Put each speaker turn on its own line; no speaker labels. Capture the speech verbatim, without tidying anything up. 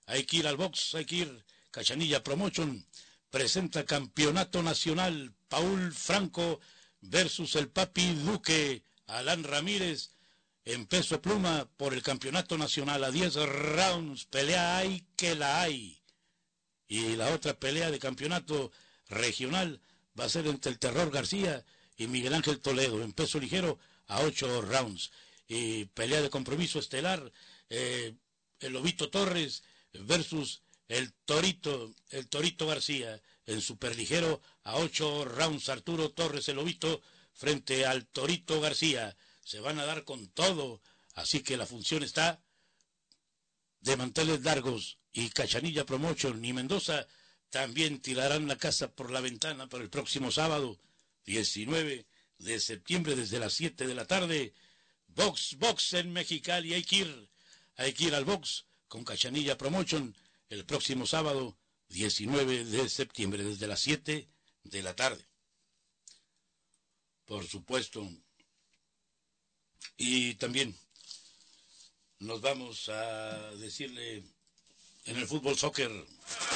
hay que ir al box, hay que ir. Cachanilla Promotion presenta campeonato nacional, Paul Franco versus el Papi Duque, Alan Ramírez, en peso pluma por el campeonato nacional a diez rounds, pelea hay que la hay. Y la otra pelea de campeonato regional va a ser entre el Terror García y Miguel Ángel Toledo, en peso ligero a ocho rounds. Y pelea de compromiso estelar, eh, el Lobito Torres versus el Torito, el Torito García, en superligero a ocho rounds. Arturo Torres, el Lobito, frente al Torito García. Se van a dar con todo, así que la función está de manteles largos. Y Cachanilla Promotion y Mendoza también tirarán la casa por la ventana para el próximo sábado, diecinueve de septiembre, desde las siete de la tarde. Box, box en Mexicali, hay que ir, hay que ir al box con Cachanilla Promotion el próximo sábado, diecinueve de septiembre, desde las siete de la tarde. Por supuesto. Y también nos vamos a decirle en el fútbol soccer.